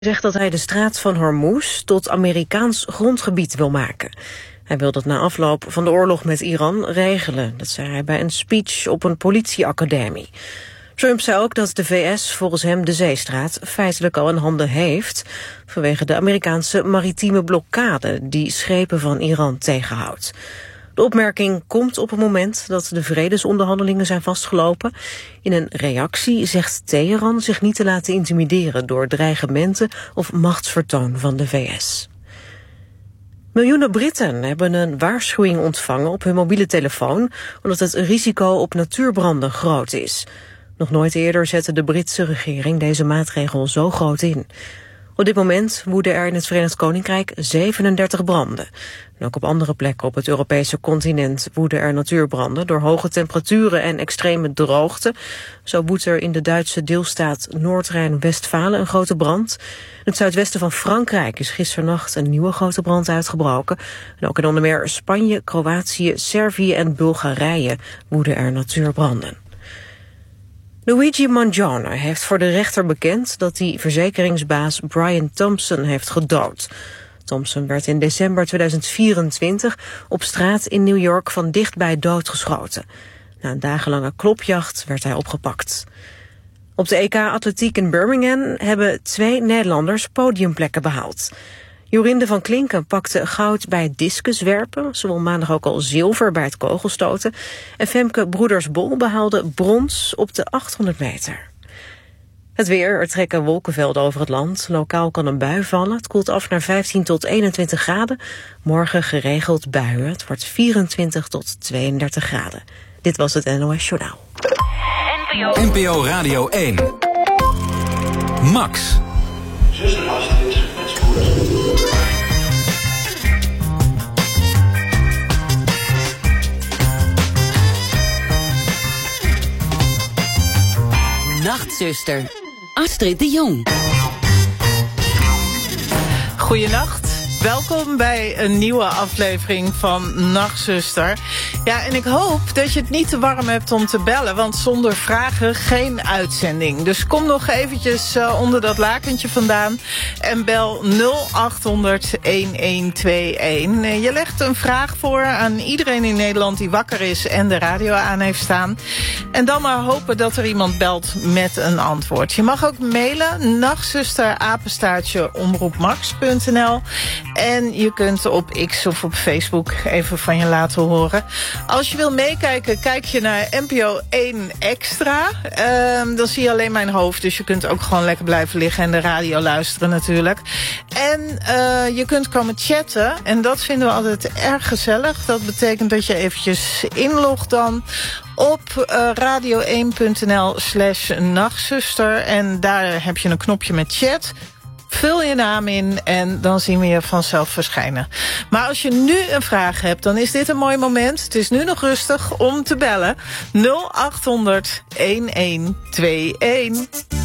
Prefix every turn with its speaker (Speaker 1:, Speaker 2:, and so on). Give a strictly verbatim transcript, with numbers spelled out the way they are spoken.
Speaker 1: zegt dat hij de straat van Hormuz tot Amerikaans grondgebied wil maken. Hij wil dat na afloop van de oorlog met Iran regelen. Dat zei hij bij een speech op een politieacademie. Trump zei ook dat de V S volgens hem de zeestraat feitelijk al in handen heeft, vanwege de Amerikaanse maritieme blokkade die schepen van Iran tegenhoudt. De opmerking komt op het moment dat de vredesonderhandelingen zijn vastgelopen. In een reactie zegt Teheran zich niet te laten intimideren door dreigementen of machtsvertoon van de V S. Miljoenen Britten hebben een waarschuwing ontvangen op hun mobiele telefoon, omdat het risico op natuurbranden groot is. Nog nooit eerder zette de Britse regering deze maatregel zo groot in. Op dit moment woeden er in het Verenigd Koninkrijk zevenendertig branden. En ook op andere plekken op het Europese continent woeden er natuurbranden door hoge temperaturen en extreme droogte. Zo woedt er in de Duitse deelstaat Noord-Rijn-Westfalen een grote brand. In het zuidwesten van Frankrijk is gisternacht een nieuwe grote brand uitgebroken. En ook in onder meer Spanje, Kroatië, Servië en Bulgarije woeden er natuurbranden. Luigi Mangione heeft voor de rechter bekend dat hij verzekeringsbaas Brian Thompson heeft gedood. Thompson werd in december tweeduizend vierentwintig op straat in New York van dichtbij doodgeschoten. Na een dagenlange klopjacht werd hij opgepakt. Op de E K Atletiek in Birmingham hebben twee Nederlanders podiumplekken behaald. Jorinde van Klinken pakte goud bij het discuswerpen. Ze won maandag ook al zilver bij het kogelstoten. En Femke Broeders-Bol behaalde brons op de achthonderd meter. Het weer, er trekken wolkenvelden over het land. Lokaal kan een bui vallen. Het koelt af naar vijftien tot eenentwintig graden. Morgen geregeld buien. Het wordt vierentwintig tot tweeëndertig graden. Dit was het N O S Journaal.
Speaker 2: N P O Radio één. Max.
Speaker 3: Zuster Astrid, met spoed.
Speaker 4: Nachtzuster, Astrid de Jong.
Speaker 5: Goedenacht. Welkom bij een nieuwe aflevering van Nachtzuster. Ja, en ik hoop dat je het niet te warm hebt om te bellen, want zonder vragen geen uitzending. Dus kom nog eventjes uh, onder dat lakentje vandaan en bel nul acht honderd elf tweeënentwintig. Je legt een vraag voor aan iedereen in Nederland die wakker is en de radio aan heeft staan. En dan maar hopen dat er iemand belt met een antwoord. Je mag ook mailen, nachtzuster apenstaartje omroepmax punt n l. En je kunt op X of op Facebook even van je laten horen. Als je wil meekijken, kijk je naar N P O één Extra. Uh, dan zie je alleen mijn hoofd, dus je kunt ook gewoon lekker blijven liggen en de radio luisteren natuurlijk. En uh, je kunt komen chatten en dat vinden we altijd erg gezellig. Dat betekent dat je eventjes inlogt dan op uh, radio één punt n l slash nachtzuster. En daar heb je een knopje met chat. Vul je naam in en dan zien we je vanzelf verschijnen. Maar als je nu een vraag hebt, dan is dit een mooi moment. Het is nu nog rustig om te bellen. nul acht honderd elf tweeënentwintig.